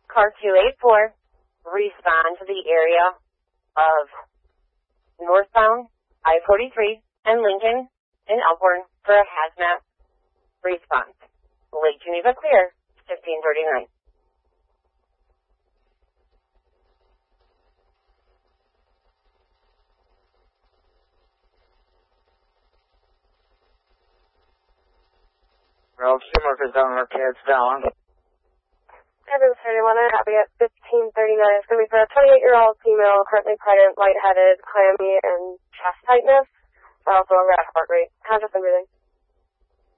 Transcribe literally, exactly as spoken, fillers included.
Car two eight four, respond to the area of northbound I forty-three and Lincoln in Elkhorn for a hazmat response. Lake Geneva clear, fifteen thirty-nine. Road two markers down, Arcade's down. Evans thirty-one, I have you at fifteen thirty-nine. It's going to be for a twenty-eight-year-old female, currently pregnant, lightheaded, clammy, and chest tightness. Also a rapid heart rate. How's it been breathing?